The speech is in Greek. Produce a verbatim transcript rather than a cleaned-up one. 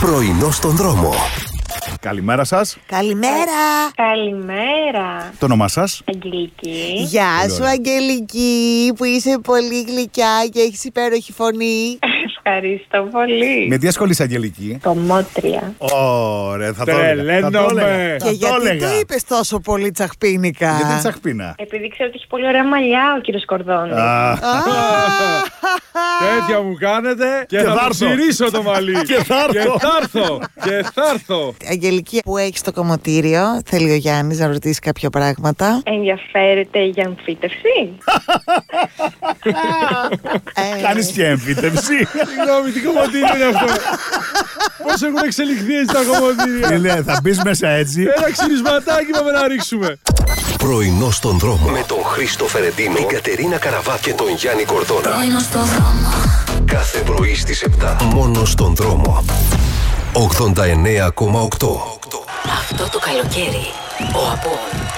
Πρωινό στον δρόμο. Καλημέρα σας. Καλημέρα. Καλημέρα. Το όνομά σας? Αγγελική. Γεια Πολύ σου ωραία. Αγγελική, που είσαι πολύ γλυκιά και έχεις υπέροχη φωνή. Ευχαριστώ πολύ. Με τι ασχολείσαι, Αγγελική? Κομμότρια. Ωραία, θα το έλεγα. Τρελαίνομαι. Θα το έλεγα. Και Θα γιατί το έλεγα. είπες τόσο πολύ τσαχπίνικα? Γιατί τσαχπίνα? Επειδή ξέρω ότι έχει πολύ ωραία μαλλιά ο κύριος Κορδόνης. Α, Τέτοια μου κάνετε και, Και θα θα το έρθω. ξυρίσω το μαλλί. Και θα έρθω. Και θα έρθω. Και θα έρθω. Αγγελική, που έχεις το κομμωτήριο, θέλει ο Γιάννης να ρωτήσει κάποια πράγματα. Ενδιαφέρεται για αμφίτευση. Ε, Κάνεις και εμφύτευση. Συγγνώμη, τι κομμωτήριο είναι αυτό? Πώς έχουν εξελιχθεί έτσι τα κομμωτήρια? Τι λέει, θα μπεις μέσα έτσι? Ένα ξυρισματάκι πάμε να ρίξουμε. Πρωινό στον δρόμο. Με τον Χρήστο Φερεντίνο, την Κατερίνα Καραβά και τον Γιάννη Κορδόνα. Πρωινό στον δρόμο. Κάθε πρωί στις επτά. Μόνο στον δρόμο. ογδόντα εννέα κόμμα οκτώ. Αυτό το καλοκαίρι ο Απόλλων